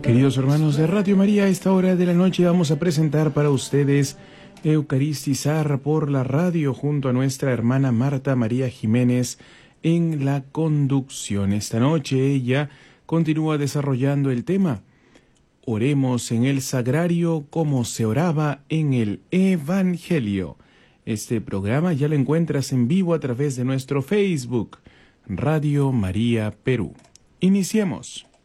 Queridos hermanos de Radio María, a esta hora de la noche vamos a presentar para ustedes Eucaristizar por la radio junto a nuestra hermana Marta María Jiménez en la conducción. Esta noche ella continúa desarrollando el tema Oremos en el Sagrario como se oraba en el Evangelio. Este programa ya lo encuentras en vivo a través de nuestro Facebook, Radio María Perú. Iniciemos.